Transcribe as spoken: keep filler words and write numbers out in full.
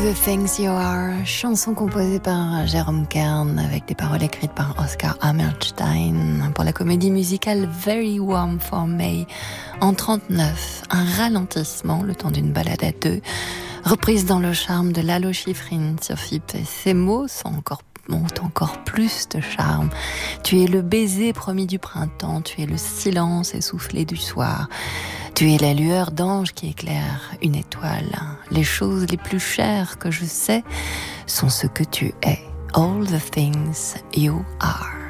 the Things You Are, chanson composée par Jérôme Kern avec des paroles écrites par Oscar Hammerstein pour la comédie musicale Very Warm for May en trente-neuf, un ralentissement le temps d'une balade à deux, reprise dans le charme de Lalo Schifrin sur F I P. Ces mots sont encore ont encore plus de charme. Tu es le baiser promis du printemps, tu es le silence essoufflé du soir. Tu es la lueur d'ange qui éclaire une étoile. Les choses les plus chères que je sais sont ce que tu es. All the things you are.